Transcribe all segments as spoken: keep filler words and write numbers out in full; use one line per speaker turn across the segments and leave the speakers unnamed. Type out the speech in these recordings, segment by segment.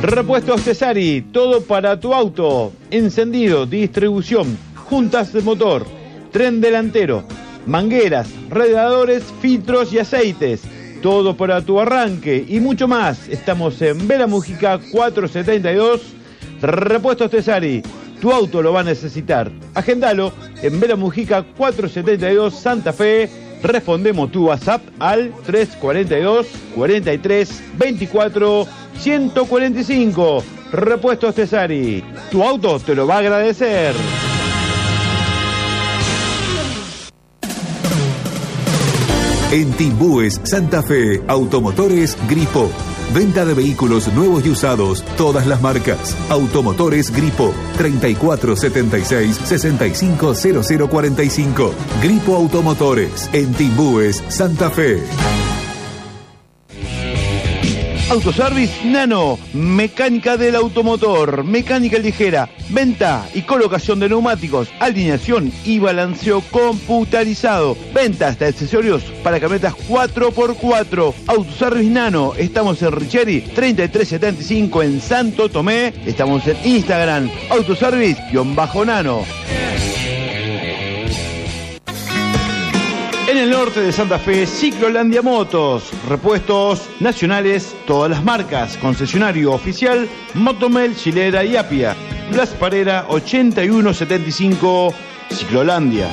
Repuestos Cesari, todo para tu auto, encendido, distribución, juntas de motor, tren delantero, mangueras, radiadores, filtros y aceites, todo para tu arranque y mucho más. Estamos en Vera Mujica cuatrocientos setenta y dos, Repuestos Cesari, tu auto lo va a necesitar. Agendalo en Vera Mujica cuatrocientos setenta y dos, Santa Fe. Respondemos tu WhatsApp al tres cuarenta y dos, cuarenta y tres, veinticuatro, ciento cuarenta y cinco. Repuestos Cesari, tu auto te lo va a agradecer.
En Timbúes, Santa Fe, Automotores Gripo. Venta de vehículos nuevos y usados, todas las marcas. Automotores Gripo, treinta y cuatro setenta y seis, sesenta y cinco cero cero cuarenta y cinco. Gripo Automotores, en Timbúes, Santa Fe.
Autoservice Nano, mecánica del automotor, mecánica ligera, venta y colocación de neumáticos, alineación y balanceo computarizado, ventas de accesorios para camionetas cuatro por cuatro. Autoservice Nano, estamos en Richeri treinta y tres setenta y cinco en Santo Tomé, estamos en Instagram, autoservice-nano. En el norte de Santa Fe, Ciclolandia Motos, repuestos nacionales, todas las marcas, concesionario oficial, Motomel, Chilera y Apia. Blas Parera ochenta y uno setenta y cinco, Ciclolandia.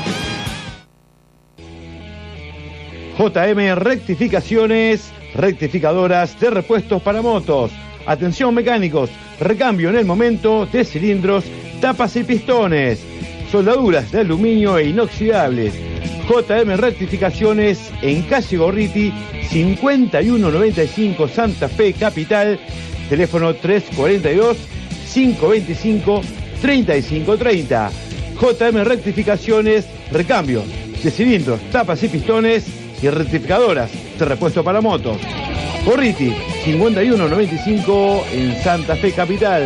J M Rectificaciones, rectificadoras de repuestos para motos. Atención mecánicos, recambio en el momento de cilindros, tapas y pistones, soldaduras de aluminio e inoxidables. J M Rectificaciones en calle Gorriti cincuenta y uno noventa y cinco, Santa Fe Capital, teléfono tres cuarenta y dos, cinco veinticinco, treinta y cinco treinta. J M Rectificaciones, recambio de cilindros, tapas y pistones y rectificadoras de repuesto para motos. Gorriti cincuenta y uno noventa y cinco en Santa Fe Capital.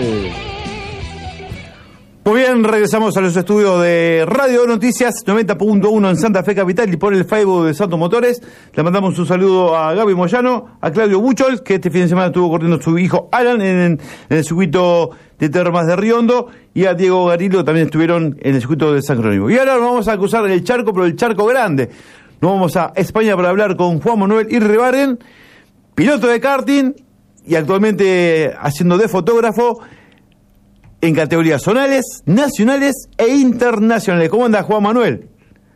Muy bien, regresamos a los estudios de Radio Noticias noventa punto uno en Santa Fe Capital y por el Facebook de Santos Motores. Le mandamos un saludo a Gaby Moyano, a Claudio Buchol, que este fin de semana estuvo corriendo su hijo Alan en, en el circuito de Termas de Riondo, y a Diego Garillo también estuvieron en el circuito de San Jerónimo. Y ahora nos vamos a cruzar el charco, pero el charco grande. Nos vamos a España para hablar con Juan Manuel Irribarren, piloto de karting y actualmente haciendo de fotógrafo en categorías zonales, nacionales e internacionales. ¿Cómo andás, Juan Manuel?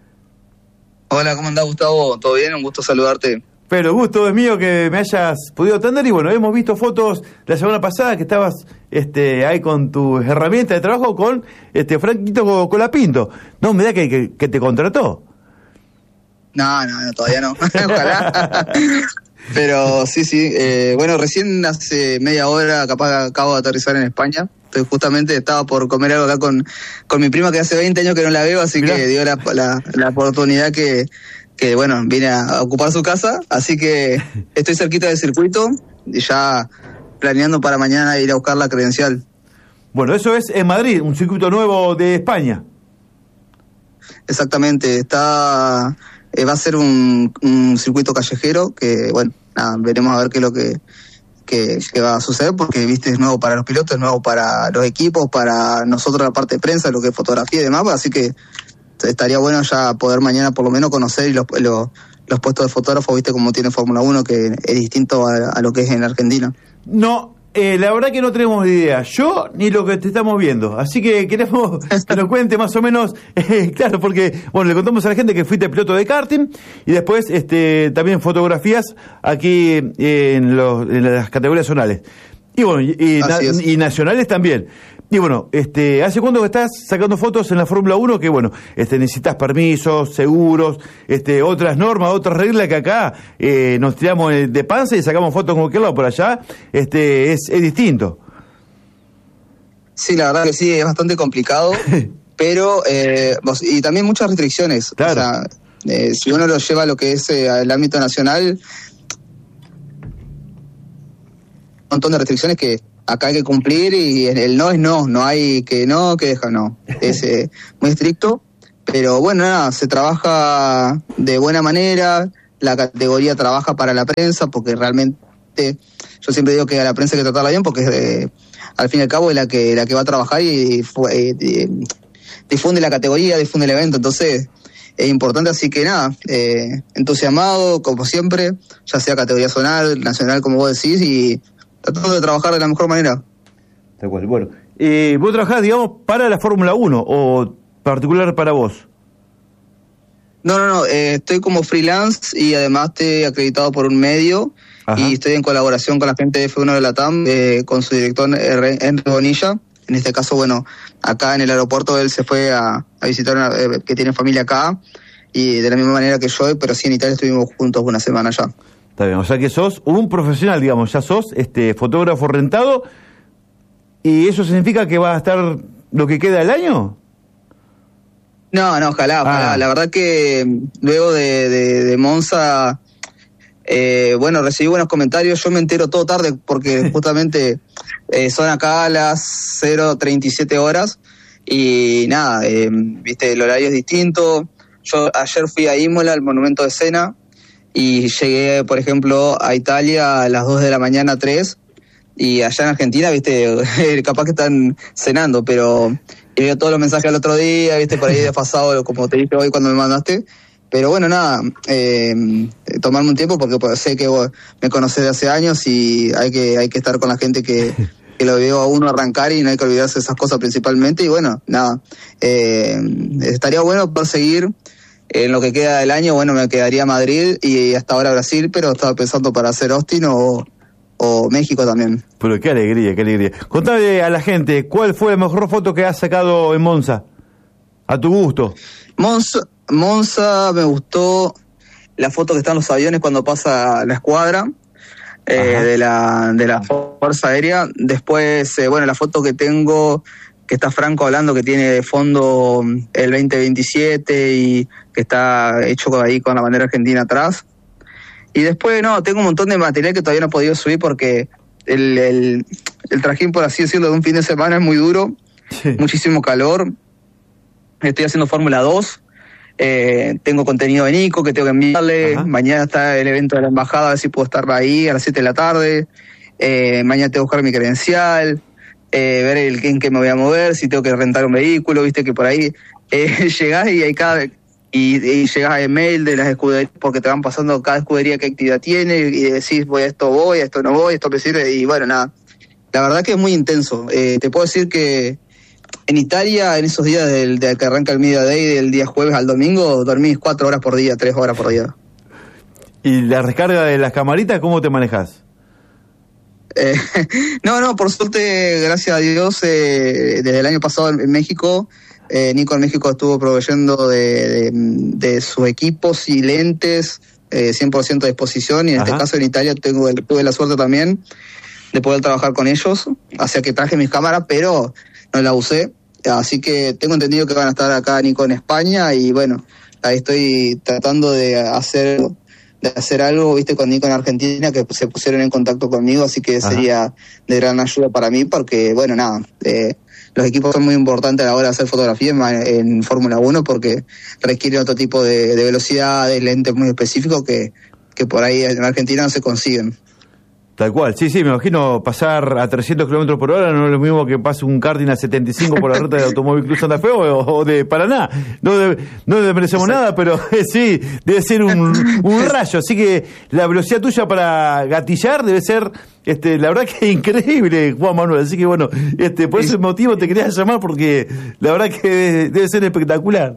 Hola, ¿cómo andás, Gustavo? ¿Todo bien? Un gusto saludarte.
Pero gusto es mío que me hayas podido atender. Y bueno, hemos visto fotos la semana pasada que estabas este, ahí con tu herramienta de trabajo con este Franquito Colapinto. No, me da que, que, que te contrató.
No, no, no, todavía no. Ojalá. Pero sí, sí. Eh, bueno, recién hace media hora capaz acabo de aterrizar en España. Estoy justamente estaba por comer algo acá con, con mi prima que hace veinte años que no la veo, así Mirá. que dio la, la, la oportunidad que, que, bueno, vine a ocupar su casa. Así que estoy cerquita del circuito y ya planeando para mañana ir a buscar la credencial.
Bueno, eso es en Madrid, un circuito nuevo de España.
Exactamente, está... Eh, va a ser un, un circuito callejero que, bueno, nada, veremos a ver qué es lo que, que, que va a suceder, porque, viste, es nuevo para los pilotos, es nuevo para los equipos, para nosotros la parte de prensa, lo que es fotografía y demás, así que estaría bueno ya poder mañana por lo menos conocer y los, los, los puestos de fotógrafo, viste, como tiene Fórmula uno, que es distinto a, a lo que es en Argentina.
No, Eh, la verdad que no tenemos ni idea, yo ni lo que te estamos viendo, así que queremos que nos cuente más o menos, eh, claro, porque, bueno, le contamos a la gente que fuiste piloto de karting y después este también fotografías aquí eh, en, los, en las categorías zonales y bueno, y, y, na, y nacionales también. Y bueno, este, ¿hace cuánto que estás sacando fotos en la Fórmula uno? Que bueno, este, necesitas permisos, seguros, este, otras normas, otras reglas que acá eh, nos tiramos de panza y sacamos fotos con cualquier lado. Por allá este, es, es distinto.
Sí, la verdad que sí, es bastante complicado, pero eh, y también muchas restricciones.
Claro.
O sea, eh, si uno lo lleva a lo que es eh, el ámbito nacional, un montón de restricciones que acá hay que cumplir, y el no es no, no hay que no, que deja no. Es eh, muy estricto, pero bueno, nada, se trabaja de buena manera, la categoría trabaja para la prensa, porque realmente yo siempre digo que a la prensa hay que tratarla bien porque eh, al fin y al cabo es la que la que va a trabajar y, y, y difunde la categoría, difunde el evento, entonces es importante, así que nada, eh, entusiasmado como siempre, ya sea categoría zonal, nacional como vos decís, y tratando de trabajar de la mejor manera.
Tal cual. Bueno, eh, vos trabajás, digamos, para la Fórmula uno o particular para vos.
No, no, no, eh, estoy como freelance y además estoy acreditado por un medio. Ajá. Y estoy en colaboración con la gente de F uno de la T A M, eh, con su director Henry Bonilla. En este caso, bueno, acá en el aeropuerto él se fue a, a visitar una, eh, que tiene familia acá, y de la misma manera que yo, pero sí en Italia estuvimos juntos una semana ya.
Está bien, o sea que sos un profesional, digamos, ya sos este fotógrafo rentado, y eso significa que va a estar lo que queda del año.
No, no, ojalá, ojalá. Ah. La verdad que luego de, de, de Monza, eh, bueno, recibí buenos comentarios. Yo me entero todo tarde porque justamente eh, son acá las cero treinta y siete horas y nada, eh, viste, el horario es distinto. Yo ayer fui a Imola, al Monumento de Cena, y llegué, por ejemplo, a Italia a las dos de la mañana, tres, y allá en Argentina, viste, capaz que están cenando, pero... Y veo todos los mensajes al otro día, viste, por ahí desfasado, como te dije hoy cuando me mandaste. Pero bueno, nada, eh, tomarme un tiempo porque pues, sé que vos me conocés de hace años y hay que hay que estar con la gente que, que lo veo a uno arrancar y no hay que olvidarse de esas cosas principalmente. Y bueno, nada, eh, estaría bueno poder seguir en lo que queda del año. Bueno, me quedaría Madrid y hasta ahora Brasil, pero estaba pensando para hacer Austin o... o México también.
Pero qué alegría, qué alegría. Contame a la gente, ¿cuál fue la mejor foto que has sacado en Monza? A tu gusto.
Monza, Monza me gustó la foto que están los aviones cuando pasa la escuadra eh, de la de la Fuerza Aérea. Después, eh, bueno, la foto que tengo, que está Franco hablando, que tiene de fondo el veinte veintisiete y que está hecho ahí con la bandera argentina atrás. Y después, no, tengo un montón de material que todavía no he podido subir porque el, el, el trajín, por así decirlo, de un fin de semana es muy duro, sí. Muchísimo calor. Estoy haciendo Fórmula dos, eh, tengo contenido de Nico que tengo que enviarle. Ajá. Mañana está el evento de la embajada, a ver si puedo estar ahí a las siete de la tarde. Eh, mañana tengo que buscar mi credencial, eh, ver el, en qué me voy a mover, si tengo que rentar un vehículo, viste que por ahí eh, llegás y hay cada... Y, y llegas a email de las escuderías porque te van pasando cada escudería qué actividad tiene y decís, voy a esto voy, a esto no voy, esto me sirve, y bueno, nada. La verdad que es muy intenso. Eh, te puedo decir que en Italia, en esos días del, del que arranca el Media Day, del día jueves al domingo, dormís cuatro horas por día, tres horas por día.
¿Y la recarga de las camaritas, cómo te manejas?
Eh, no, no, por suerte, gracias a Dios, eh, desde el año pasado en, en México... Eh, Nico en México estuvo proveyendo de, de, de sus equipos y lentes, eh, cien por ciento de disposición, y en Ajá. este caso en Italia tengo, tuve la suerte también de poder trabajar con ellos, así que traje mis cámaras, pero no las usé, así que tengo entendido que van a estar acá Nico en España, y bueno, ahí estoy tratando de hacer de hacer algo, viste, con Nico en Argentina, que se pusieron en contacto conmigo, así que Ajá. sería de gran ayuda para mí, porque bueno, nada, eh, los equipos son muy importantes a la hora de hacer fotografía en, en Fórmula uno porque requieren otro tipo de, de velocidades, lentes muy específicos que, que por ahí en Argentina no se consiguen.
Tal cual, sí, sí, me imagino pasar a trescientos kilómetros por hora no es lo mismo que pase un karting a setenta y cinco por la ruta de Automóvil Club Santa Fe o, o de Paraná. No, de, no desmerecemos nada, pero eh, sí, debe ser un, un rayo. Así que la velocidad tuya para gatillar debe ser, este, la verdad que increíble, Juan Manuel. Así que bueno, este, por ese motivo te quería llamar porque la verdad que debe, debe ser espectacular.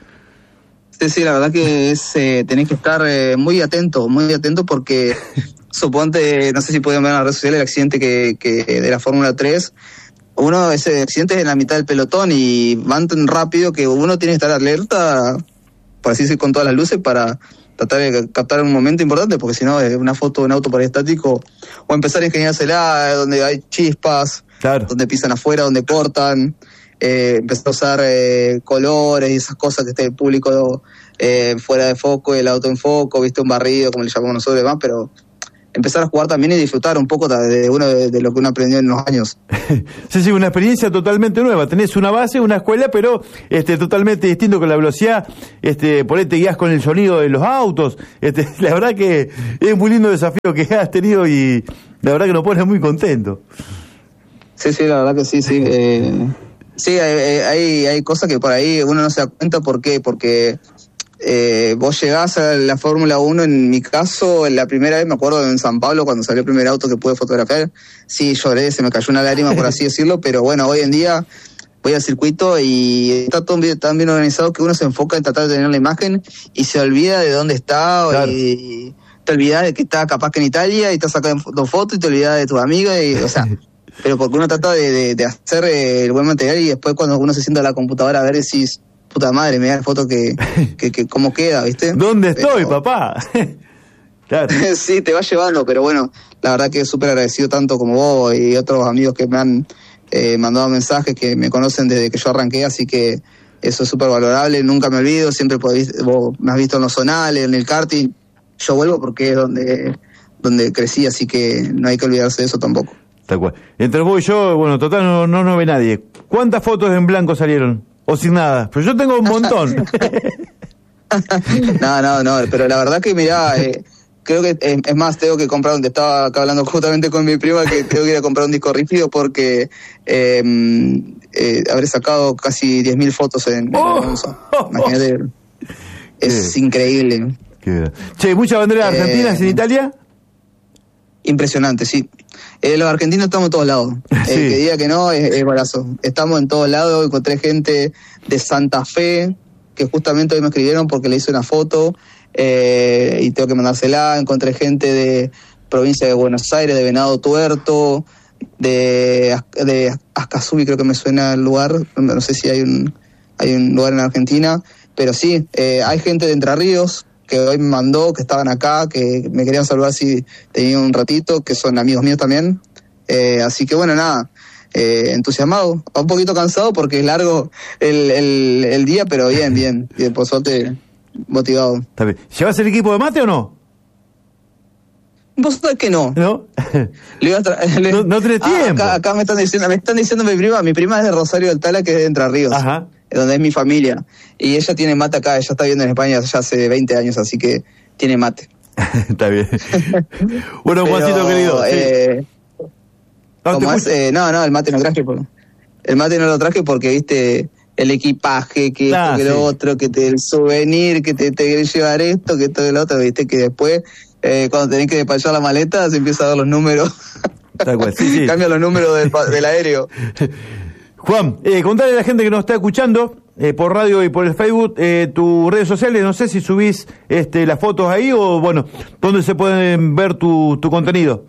Sí, sí, la verdad que es eh, tenés que estar eh, muy atento, muy atento porque... Suponte, no sé si pueden ver en las redes sociales el accidente que, que de la Fórmula tres. Uno, ese accidente es en la mitad del pelotón y van tan rápido que uno tiene que estar alerta, por así decir, con todas las luces para tratar de captar un momento importante, porque si no, es una foto de un auto por ahí estático, o empezar a ingeniársela donde hay chispas, claro. donde pisan afuera, donde cortan, eh, empezar a usar eh, colores y esas cosas que esté el público eh, fuera de foco, el auto en foco, viste, un barrido, como le llamamos nosotros y demás, pero... empezar a jugar también y disfrutar un poco de uno de, de lo que uno aprendió en los años.
Sí, sí, una experiencia totalmente nueva. Tenés una base, una escuela, pero este totalmente distinto con la velocidad. Este, por ahí te guías con el sonido de los autos. Este, la verdad que es un muy lindo desafío que has tenido y, La verdad que nos pone muy contento.
Sí, sí, la verdad que sí, sí. Eh, sí, hay, hay, hay cosas que por ahí uno no se da cuenta. ¿Por qué? Porque eh, vos llegás a la Fórmula uno, en mi caso, la primera vez, me acuerdo en San Pablo, cuando salió el primer auto que pude fotografiar, sí, lloré, se me cayó una lágrima, por así decirlo, pero bueno, hoy en día voy al circuito y está todo bien, tan bien organizado que uno se enfoca en tratar de tener la imagen y se olvida de dónde está, claro. y te olvidas de que está capaz que en Italia y estás sacando fotos y te olvidas de tus amigas, y, o sea, pero porque uno trata de, de, de hacer el buen material y después cuando uno se sienta a la computadora a ver decís, puta madre, me da la foto que, que, que cómo queda, ¿viste?
¿Dónde estoy,
pero,
papá? Claro.
Sí, te va llevando, pero bueno, la verdad que súper agradecido tanto como vos y otros amigos que me han eh, mandado mensajes, que me conocen desde que yo arranqué, así que eso es súper valorable, nunca me olvido, siempre podés, vos me has visto en los zonales, en el karting, yo vuelvo porque es donde, donde crecí, así que no hay que olvidarse de eso tampoco.
Tal cual. Entre vos y yo, bueno, total no, no nos ve nadie. ¿Cuántas fotos en blanco salieron? O sin nada. Pero yo tengo un montón.
no, no, no, pero la verdad que mirá, eh, creo que es, es más, tengo que comprar, donde estaba acá hablando justamente con mi prima, que tengo que ir a comprar un disco rígido porque eh, eh, habré sacado casi diez mil fotos en,
oh,
en Monza. Imagínate, es
qué,
increíble.
Qué. Che, ¿muchas banderas
eh,
argentinas en Italia?
Impresionante, sí. Eh, los argentinos estamos en todos lados. Sí. El que diga que no es, es barazo. Estamos en todos lados. Encontré gente de Santa Fe, que justamente hoy me escribieron porque le hice una foto eh, y tengo que mandársela. Encontré gente de provincia de Buenos Aires, de Venado Tuerto, de, de Ascasubi, creo que me suena el lugar. No sé si hay un, hay un lugar en Argentina. Pero sí, eh, hay gente de Entre Ríos que hoy me mandó, que estaban acá, que me querían saludar si tenía un ratito, que son amigos míos también. Eh, así que bueno, nada, eh, entusiasmado, un poquito cansado porque es largo el, el, el día, pero bien, bien, bien, por suerte motivado.
Está bien. ¿Llevas el equipo de mate o no?
Vos sabés que no.
¿No?
Le iba a tra- le...
no, no tenés
ah,
tiempo.
Acá, acá me están diciendo, me están diciendo mi prima, mi prima es de Rosario del Tala, que es de Entre Ríos.
Ajá.
Donde es mi familia, y ella tiene mate acá, ella está viviendo en España ya hace veinte años, así que tiene mate.
Está bien. Bueno, Juancito querido.
Eh,
sí. no,
¿cómo es? Eh, no, no, el mate no traje, por, el mate no lo traje porque, viste, el equipaje, que esto, ah, que sí. lo otro, que te, el souvenir, que te, te querés llevar esto, que todo lo otro, viste, que después, eh, cuando tenés que despachar la maleta, se empieza a dar los números.
Tal cual, sí, sí.
Cambia los números del, del aéreo.
Juan, eh, contale a la gente que nos está escuchando eh, por radio y por el Facebook, eh, tus redes sociales, no sé si subís este, las fotos ahí o, bueno, ¿dónde se pueden ver tu, tu contenido?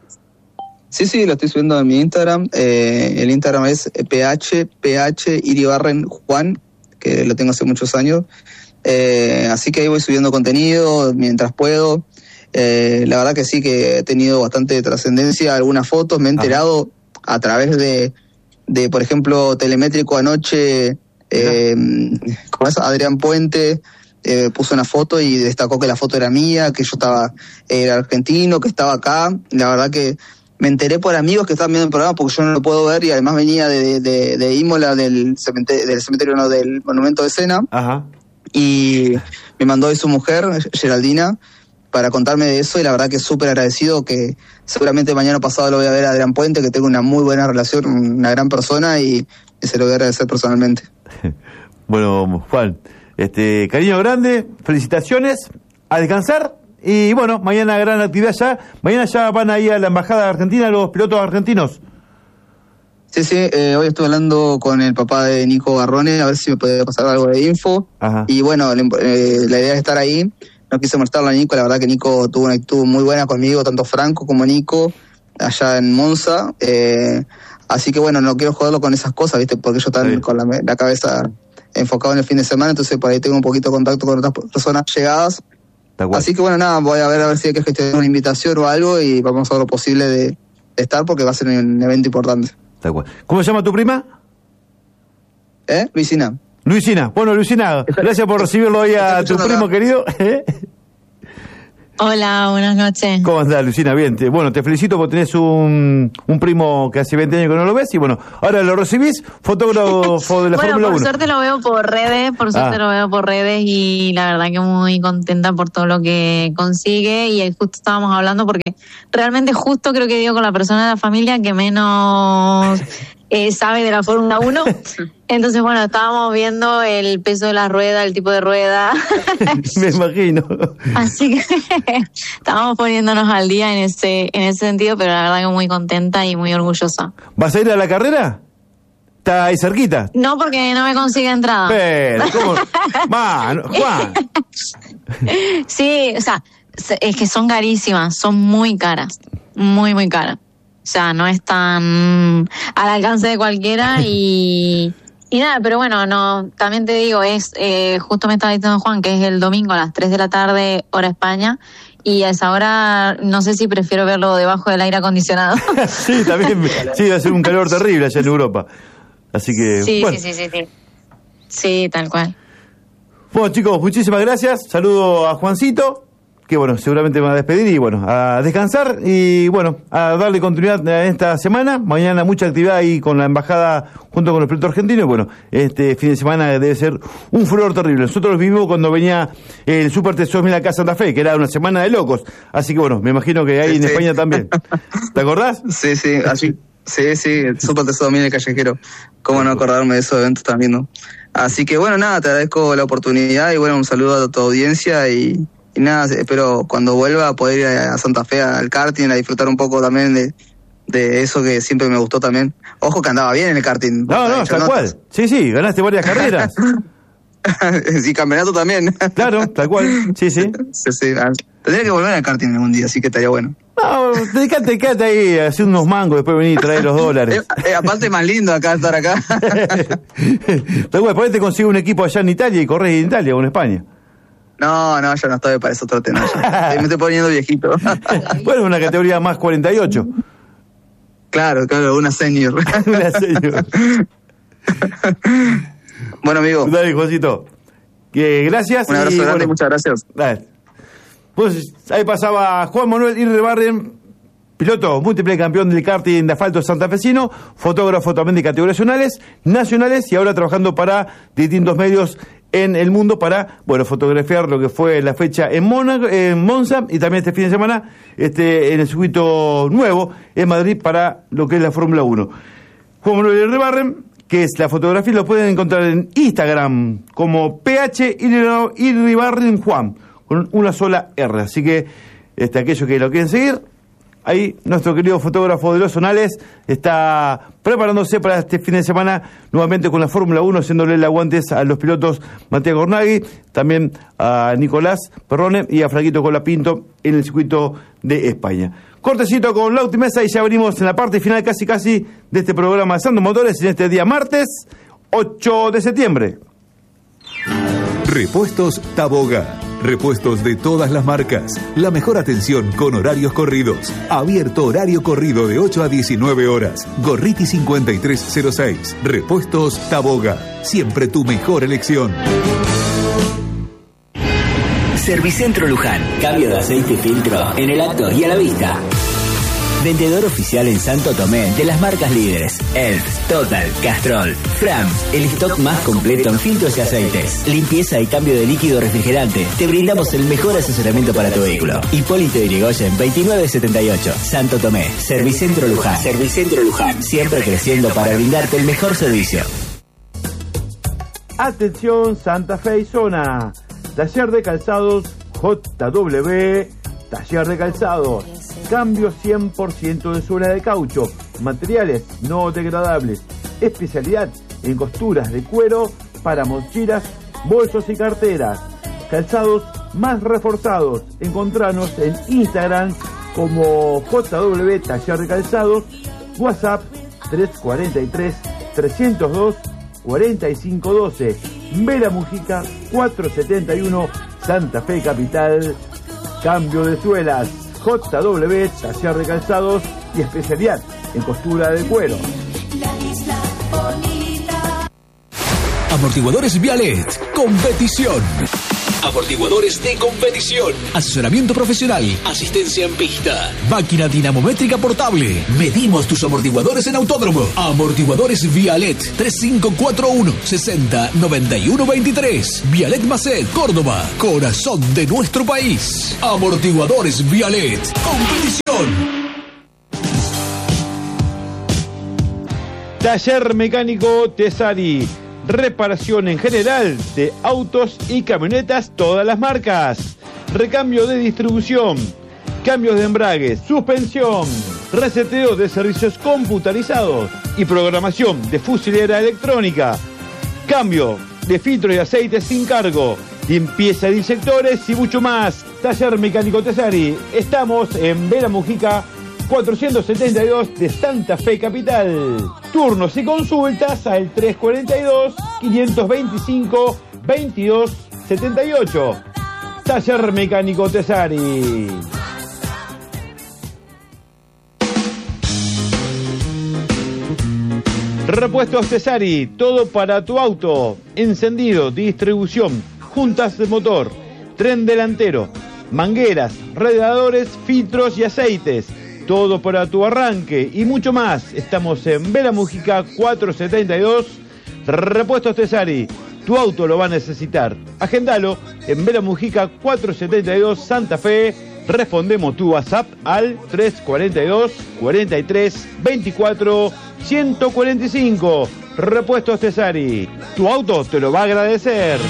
Sí, sí, lo estoy subiendo en mi Instagram. Eh, el Instagram es ph, ph Iribarren Juan, que lo tengo hace muchos años. Eh, así que ahí voy subiendo contenido mientras puedo. Eh, la verdad que sí, que he tenido bastante trascendencia. Algunas fotos me he enterado ah. a través de... de, por ejemplo, Telemétrico anoche, eh, ¿cómo es? Adrián Puente eh, puso una foto y destacó que la foto era mía, que yo estaba, era argentino, que estaba acá. La verdad que me enteré por amigos que estaban viendo el programa porque yo no lo puedo ver, y además venía de, de, de Imola, del cementerio, del cementerio no, del Monumento de Cena.
Ajá.
Y me mandó hoy su mujer, Geraldina, para contarme de eso, y la verdad que súper agradecido, que seguramente mañana pasado lo voy a ver a Adrián Puente, que tengo una muy buena relación, una gran persona, y se lo voy a agradecer personalmente.
Bueno, Juan, este cariño grande, felicitaciones, a descansar, y bueno, mañana gran actividad ya, mañana ya van ahí a la Embajada de Argentina los pilotos argentinos.
Sí, sí, eh, hoy estuve hablando con el papá de Nico Garrone, a ver si me puede pasar algo de info. Ajá. Y bueno, eh, la idea es estar ahí. No quise molestarlo a Nico, la verdad que Nico tuvo una actitud muy buena conmigo, tanto Franco como Nico, allá en Monza. Eh, así que bueno, no quiero joderlo con esas cosas, ¿viste? Porque ellos están sí. con la, la cabeza enfocada en el fin de semana, entonces por ahí tengo un poquito de contacto con otras personas llegadas. Así que bueno, nada, voy a ver a ver si hay que gestionar una invitación o algo, y vamos a hacer lo posible de, de estar, porque va a ser un evento importante.
¿Cómo se llama tu prima?
¿Eh? Luisina.
Luisina, bueno, Luisina, gracias por recibirlo hoy a tu primo querido.
Hola, buenas noches.
¿Cómo andás, Lucina? Bien, te, bueno, te felicito porque tenés un, un primo que hace veinte años que no lo ves y bueno, ahora lo recibís, fotógrafo de la
bueno,
Fórmula uno.
Por suerte lo veo por redes, por suerte
ah.
lo veo por redes y la verdad que muy contenta por todo lo que consigue y justo estábamos hablando porque realmente justo creo que dio con la persona de la familia que menos eh, sabe de la Fórmula uno. Entonces, bueno, estábamos viendo el peso de la rueda, el tipo de rueda.
Me imagino.
Así que estábamos poniéndonos al día en ese en ese sentido, pero la verdad que muy contenta y muy orgullosa.
¿Vas a ir a la carrera? ¿Está ahí cerquita?
No, porque no me consigue entrada.
Pero, ¿cómo? Man, Juan.
Sí, o sea, es que son carísimas, son muy caras, muy, muy caras. O sea, no están al alcance de cualquiera y... Y nada, pero bueno, no, también te digo, es eh, justo me estaba diciendo Juan que es el domingo a las tres de la tarde, hora España, y a esa hora no sé si prefiero verlo debajo del aire acondicionado.
Sí, también, sí, va a ser un calor terrible allá en Europa. Así que,
sí,
bueno.
sí, sí, sí, sí. Sí, tal cual.
Bueno, chicos, muchísimas gracias. Saludo a Juancito, que bueno, seguramente me va a despedir y bueno, a descansar y bueno, a darle continuidad a esta semana. Mañana mucha actividad ahí con la embajada junto con el piloto argentino y bueno, este fin de semana debe ser un furor terrible. Nosotros lo vivimos cuando venía el Super T dos mil acá a Santa Fe, que era una semana de locos. Así que bueno, me imagino que ahí sí, en sí. España también. ¿Te acordás?
Sí, sí, así. Sí, sí, el Super T dos mil el callejero. ¿Cómo no acordarme de esos eventos también, no? Así que bueno, nada, te agradezco la oportunidad y bueno, un saludo a tu audiencia y... Y nada, espero cuando vuelva poder ir a Santa Fe al karting, a disfrutar un poco también de, de eso que siempre me gustó también. Ojo que andaba bien en el karting.
No, no, tal cual. Sí, sí, ganaste varias carreras.
Sí, campeonato también.
Claro, tal cual. Sí, sí.
Sí, sí. Tendría que volver al karting algún día, así que estaría bueno.
No, dedicate, quédate ahí, hacer unos mangos, después venir y traer los dólares.
Eh, eh, aparte más lindo acá estar acá.
Tal cual, por ahí te consigo un equipo allá en Italia y corres en Italia o en España.
No, no, yo no estoy para eso otro tema. Me estoy poniendo viejito.
Bueno, una categoría más cuarenta y ocho.
Claro, claro, una senior.
Una senior.
Bueno, amigo.
Dale, Juancito. Que gracias.
Un abrazo
y,
grande,
bueno,
muchas gracias.
Dale. Pues ahí pasaba Juan Manuel Irribarren, piloto múltiple campeón del karting de asfalto santafesino, fotógrafo también de categorías nacionales, nacionales y ahora trabajando para distintos medios en el mundo para, bueno, fotografiar lo que fue la fecha en, Mónaco, en Monza y también este fin de semana este en el circuito nuevo en Madrid para lo que es la Fórmula uno. Juan Manuel Irribarren, que es la fotografía, lo pueden encontrar en Instagram como P H Irribarren Juan, con una sola R. Así que este, aquellos que lo quieren seguir, ahí nuestro querido fotógrafo de los zonales está preparándose para este fin de semana nuevamente con la Fórmula uno, haciéndole el aguantes a los pilotos Matías Gornaghi, también a Nicolás Perrone y a Franquito Colapinto en el circuito de España. Cortecito con Lauti Mesa y ya venimos en la parte final casi casi de este programa de Sando Motores en este día martes ocho de septiembre.
Repuestos Taboga. Repuestos de todas las marcas. La mejor atención con horarios corridos. Abierto horario corrido de ocho a diecinueve horas. Gorriti cincuenta y tres cero seis. Repuestos Taboga. Siempre tu mejor elección.
Servicentro Luján. Cambio de aceite y filtro en el acto y a la vista. Vendedor oficial en Santo Tomé de las marcas líderes Elf, Total, Castrol, Fram. El stock más completo en filtros y aceites. Limpieza y cambio de líquido refrigerante. Te brindamos el mejor asesoramiento para tu vehículo. Hipólito Yrigoyen veintinueve setenta y ocho. Santo Tomé. Servicentro Luján. Servicentro Luján. Siempre creciendo para brindarte el mejor servicio.
Atención Santa Fe y zona. Taller de calzados J W. Taller de calzados. Cambio cien por ciento de suela de caucho. Materiales no degradables. Especialidad en costuras de cuero para mochilas, bolsos y carteras. Calzados más reforzados. Encontranos en Instagram como J W Taller de Calzados. WhatsApp tres cuatro tres, tres cero dos, cuatro cinco uno dos. Vera Mujica cuatrocientos setenta y uno, Santa Fe Capital. Cambio de suelas. J W Taller de Calzados y especialidad en costura de cuero.
Amortiguadores Vialet. Competición. amortiguadores de competición, asesoramiento profesional, asistencia en pista, máquina dinamométrica portable. Medimos tus amortiguadores en autódromo. Amortiguadores Vialet tres cinco cuatro uno, sesenta, noventa y uno veintitrés. Vialet Macet, Córdoba, corazón de nuestro país. Amortiguadores Vialet, competición.
Taller Mecánico Tesari. Reparación en general de autos y camionetas, todas las marcas. Recambio de distribución, cambios de embragues, suspensión, reseteo de servicios computarizados y programación de fusilera electrónica. Cambio de filtro y aceite sin cargo, limpieza de inyectores y mucho más. Taller Mecánico Tesari. Estamos en Vera Mujica cuatrocientos setenta y dos de Santa Fe Capital. Turnos y consultas al tres cuarenta y dos, quinientos veinticinco, veintidós setenta y ocho. Taller Mecánico Tesari. Repuestos Tesari, todo para tu auto. Encendido, distribución, juntas de motor, tren delantero, mangueras, radiadores, filtros y aceites. Todo para tu arranque y mucho más. Estamos en Vera Mujica cuatrocientos setenta y dos. Repuestos Tesari. Tu auto lo va a necesitar. Agendalo en Vera Mujica cuatrocientos setenta y dos Santa Fe. Respondemos tu WhatsApp al tres cuarenta y dos, cuarenta y tres, veinticuatro, ciento cuarenta y cinco. Repuestos Tesari. Tu auto te lo va a agradecer.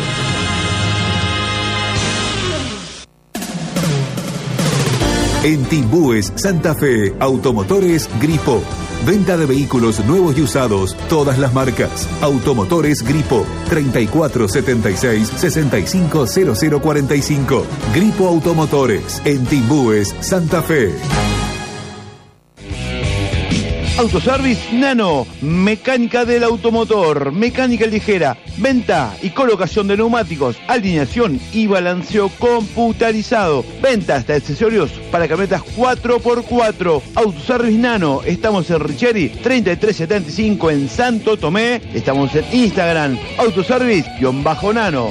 En Timbúes, Santa Fe, Automotores Gripo. Venta de vehículos nuevos y usados, todas las marcas. Automotores Gripo, treinta y cuatro setenta y seis, sesenta y cinco cero cero cuarenta y cinco. Gripo Automotores, en Timbúes, Santa Fe.
Autoservice Nano, mecánica del automotor, mecánica ligera, venta y colocación de neumáticos, alineación y balanceo computarizado, ventas de accesorios para camionetas cuatro por cuatro. Autoservice Nano, estamos en Richeri treinta y tres setenta y cinco en Santo Tomé, estamos en Instagram, autoservice-nano.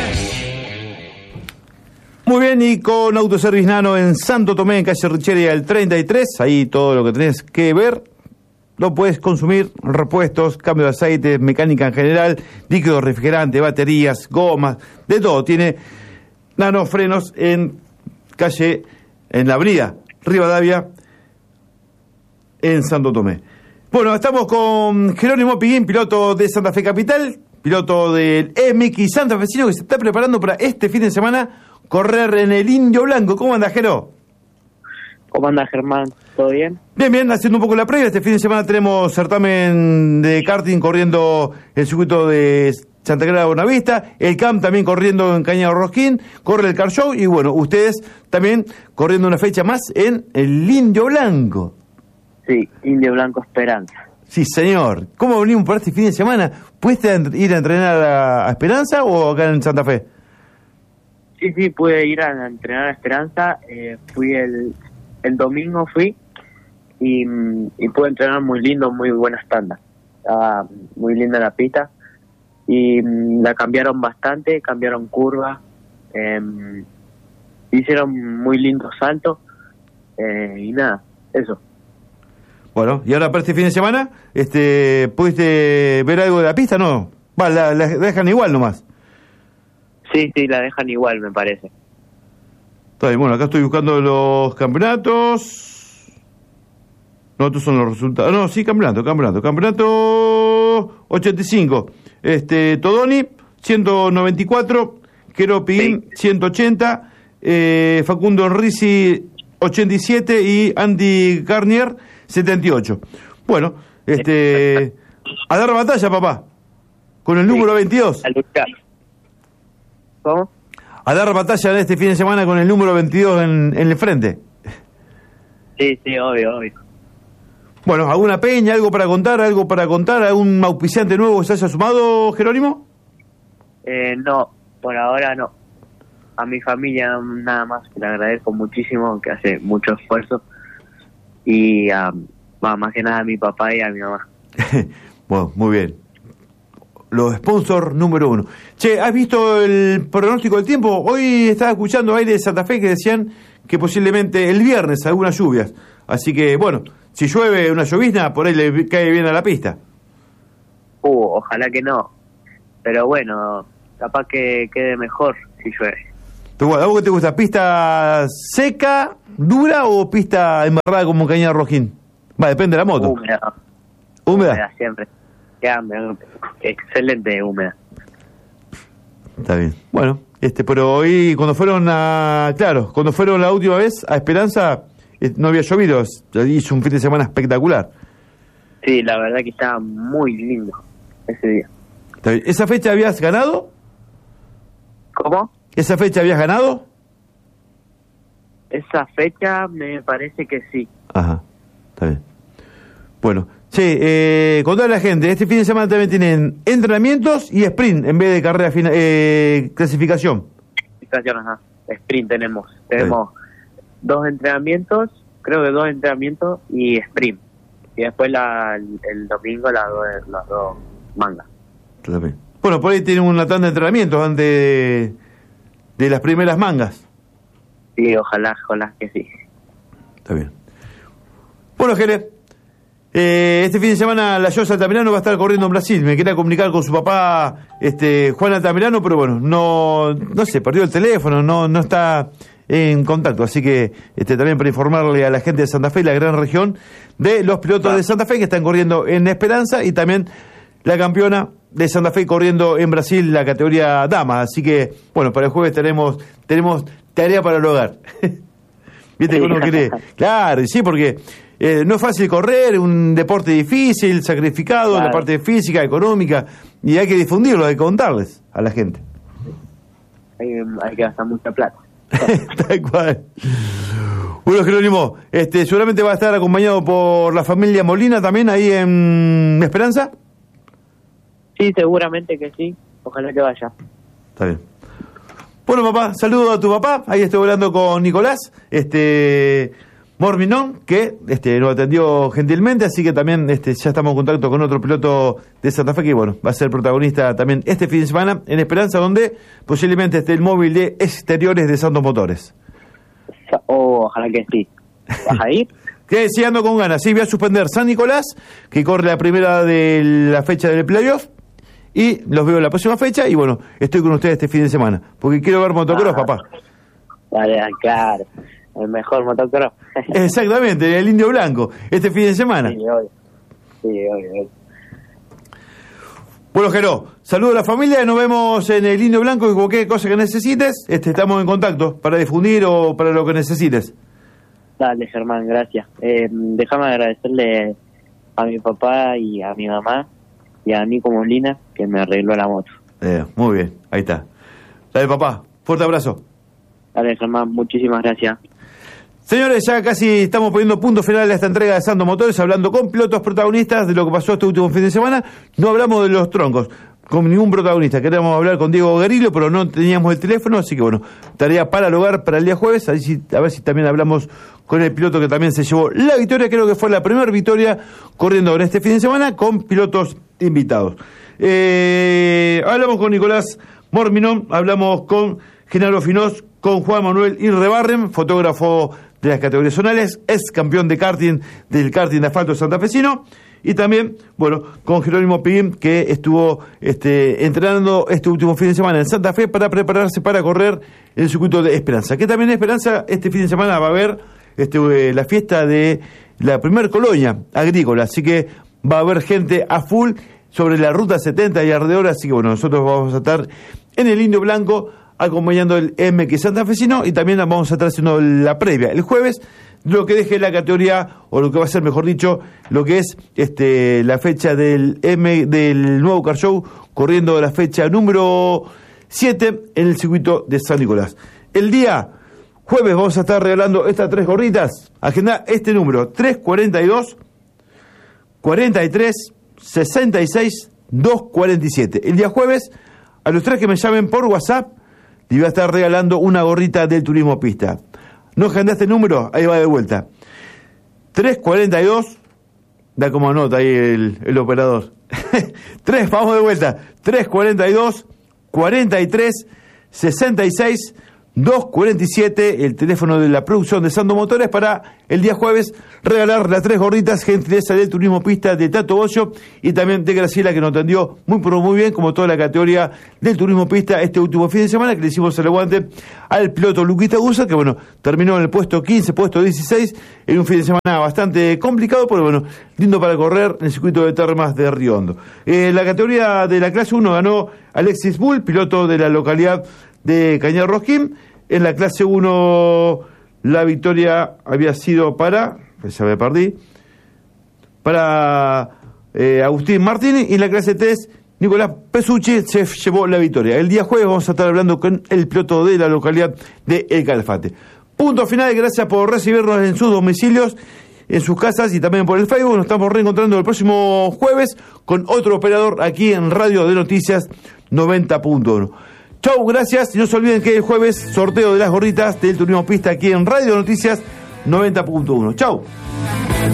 Muy bien, y con Autoservice Nano en Santo Tomé, en calle Richeri al treinta y tres, ahí todo lo que tenés que ver. Lo puedes consumir, repuestos, cambio de aceite, mecánica en general, líquido refrigerante, baterías, gomas, de todo. Tiene nanofrenos en calle, en la avenida Rivadavia, en Santo Tomé. Bueno, estamos con Jerónimo Piguín, piloto de Santa Fe Capital, piloto del M X santafesino que se está preparando para este fin de semana correr en el Indio Blanco. ¿Cómo anda, Jero?
¿Cómo anda, Germán? ¿Todo bien?
Bien, bien, haciendo un poco la previa. Este fin de semana tenemos certamen de karting corriendo el circuito de Santa Clara de Bonavista, el C A M también corriendo en Cañada Rosquín, corre el Car Show y bueno, ustedes también corriendo una fecha más en el Indio Blanco.
Sí, Indio Blanco Esperanza.
Sí, señor. ¿Cómo venimos por este fin de semana? ¿Pudiste ir a entrenar a Esperanza o acá en Santa Fe?
Sí, sí, pude ir a entrenar a Esperanza. Eh, fui el, el domingo, fui y, y pude entrenar muy lindo, muy buenas tandas. Estaba muy linda la pista y la cambiaron bastante, cambiaron curvas, eh, hicieron muy lindos saltos eh, y nada, eso.
Bueno, y ahora para este fin de semana, este, ¿pudiste ver algo de la pista? No, va, la, la dejan igual nomás.
Sí, sí, la dejan igual, me parece.
Está bien, bueno, acá estoy buscando los campeonatos. No, estos son los resultados. No, sí, campeonato, campeonato. Campeonato ochenta y cinco. Este, Todoni, ciento noventa y cuatro. Quero Piguín, sí. ciento ochenta. Eh, Facundo Enrisi, ochenta y siete. Y Andy Garnier, setenta y ocho. Bueno, este, a dar batalla, papá. Con el número sí, veintidós.
A luchar. ¿Cómo?
A dar batalla en este fin de semana con el número veintidós en, en el frente.
Sí, sí, obvio, obvio.
Bueno, ¿alguna peña, algo para contar, algo para contar? ¿Algún auspiciante nuevo que se haya sumado, Jerónimo?
Eh, no, por ahora no. A mi familia nada más, que le agradezco muchísimo, que hace mucho esfuerzo. Y um, más que nada a mi papá y a mi mamá.
Bueno, muy bien. los sponsors número uno. Che, ¿has visto el pronóstico del tiempo? Hoy estaba escuchando aire de Santa Fe que decían que posiblemente el viernes algunas lluvias. Así que, bueno, si llueve una llovizna, por ahí le cae bien a la pista.
Uh, ojalá que no. Pero bueno, capaz que quede mejor si llueve.
¿A vos qué te gusta? ¿Pista seca, dura o pista embarrada como Cañada Rojín? Va, depende de la moto.
Húmeda.
¿Húmeda?
Húmeda siempre. Ya, excelente húmeda.
Está bien. Bueno, este, pero hoy cuando fueron a... Claro, cuando fueron la última vez a Esperanza, eh, no había llovido. Hizo un fin de semana espectacular.
Sí, la verdad que estaba muy lindo ese día.
Está bien. ¿Esa fecha habías ganado?
¿Cómo?
¿Esa fecha habías ganado?
Esa fecha me parece que sí.
Ajá, está bien. Bueno, sí, eh, contale a la gente, este fin de semana también tienen entrenamientos y sprint en vez de carrera final, eh, clasificación.
Clasificación, ajá. Sprint tenemos. Tenemos sí. dos entrenamientos, creo que dos entrenamientos y sprint. Y después la, el, el domingo las dos, las dos mangas.
Está bien. Bueno, por ahí tienen una tanda de entrenamientos antes de, de las primeras mangas.
Sí, ojalá, ojalá que sí.
Está bien. Bueno, Jere, eh, este fin de semana la Yosa Altamirano va a estar corriendo en Brasil. Me quería comunicar con su papá, este Juan Altamirano, pero bueno, no no sé, perdió el teléfono, no no está en contacto. Así que este también para informarle a la gente de Santa Fe y la gran región de los pilotos ah. de Santa Fe que están corriendo en Esperanza y también la campeona de Santa Fe corriendo en Brasil la categoría dama. Así que, bueno, para el jueves tenemos tenemos tarea para el hogar. ¿Viste que uno quiere? Claro, sí, porque eh, no es fácil correr, un deporte difícil, sacrificado, claro. La parte física, económica, y hay que difundirlo, hay que contarles a la gente.
Hay, hay que gastar mucha plata.
Tal cual. Bueno, Jerónimo, este, seguramente va a estar acompañado por la familia Molina también ahí en Esperanza.
Sí, seguramente que sí. Ojalá que vaya.
Está bien. Bueno, papá, saludo a tu papá. Ahí estoy hablando con Nicolás, este Morminón, que este nos atendió gentilmente, así que también este ya estamos en contacto con otro piloto de Santa Fe que, bueno, va a ser protagonista también este fin de semana en Esperanza, donde posiblemente esté el móvil de exteriores de Santos Motores.
Oh, ojalá que sí. ¿Vas a ir?
Que sí, ando con ganas. Sí, voy a suspender San Nicolás, que corre la primera de la fecha del playoff. Y los veo en la próxima fecha y bueno, estoy con ustedes este fin de semana, porque quiero ver motocross, ah, papá.
Vale, claro, el mejor motocross.
Exactamente, el Indio Blanco, este fin de semana.
Sí, hoy. Sí, hoy, hoy.
Bueno, Jero, saludo a la familia, nos vemos en el Indio Blanco y cualquier cosa que necesites, este, estamos en contacto para difundir o para lo que necesites.
Dale, Germán, gracias. Eh, déjame agradecerle a mi papá y a mi mamá y a Nico Molina, que me arregló la moto.
Eh, muy bien, ahí está. Dale, papá, fuerte abrazo.
Dale, Germán, muchísimas gracias.
Señores, ya casi estamos poniendo punto final a esta entrega de Santos Motores, hablando con pilotos protagonistas de lo que pasó este último fin de semana. No hablamos de los troncos, con ningún protagonista. Queríamos hablar con Diego Garillo, pero no teníamos el teléfono, así que bueno, tarea para el hogar para el día jueves, a ver si, a ver si también hablamos con el piloto que también se llevó la victoria. Creo que fue la primera victoria corriendo en este fin de semana con pilotos invitados. Eh, hablamos con Nicolás Morminón, hablamos con Genaro Finós, con Juan Manuel Irrebarren, fotógrafo de las categorías zonales, es campeón de karting del karting de asfalto santafesino, y también, bueno, con Jerónimo Piguín, que estuvo este, entrenando este último fin de semana en Santa Fe para prepararse para correr el circuito de Esperanza, que también en Esperanza este fin de semana va a haber este, la fiesta de la primer colonia agrícola, así que va a haber gente a full sobre la ruta setenta y alrededor, así que bueno, nosotros vamos a estar en el Indio Blanco acompañando el M X santafesino y también vamos a estar haciendo la previa el jueves, lo que deje la categoría, o lo que va a ser, mejor dicho, lo que es este la fecha del M del nuevo Car Show, corriendo la fecha número siete en el circuito de San Nicolás. El día jueves vamos a estar regalando estas tres gorritas. Agenda este número, tres cuarenta y dos, cuarenta y tres, sesenta y seis, doscientos cuarenta y siete. El día jueves, a los tres que me llamen por WhatsApp, les voy a estar regalando una gorrita del Turismo Pista. ¿No agendaste el número? Ahí va de vuelta. tres cuarenta y dos, da como nota ahí el, el operador. tres, vamos de vuelta. tres cuarenta y dos, cuarenta y tres, sesenta y seis, doscientos cuarenta y siete, el teléfono de la producción de Sando Motores para el día jueves regalar las tres gorditas, gentileza del Turismo Pista de Tato Bocio y también de Graciela, que nos atendió muy pero muy bien, como toda la categoría del Turismo Pista este último fin de semana, que le hicimos el aguante al piloto Luquita Gusa, que bueno, terminó en el puesto quince, puesto dieciséis, en un fin de semana bastante complicado, pero bueno, lindo para correr en el circuito de Termas de Río Hondo. Eh, la categoría de la clase uno ganó Alexis Bull, piloto de la localidad de Cañar Rosquín. En la clase uno la victoria había sido para, ya me perdí, para eh, Agustín Martínez, y en la clase tres Nicolás Pesucci se llevó la victoria. El día jueves vamos a estar hablando con el piloto de la localidad de El Calafate. Punto final, gracias por recibirnos en sus domicilios, en sus casas y también por el Facebook. Nos estamos reencontrando el próximo jueves con otro operador aquí en Radio de Noticias noventa punto uno. Chau, gracias, y no se olviden que el jueves sorteo de las gorritas del Turismo Pista aquí en Radio Noticias noventa punto uno. Chau.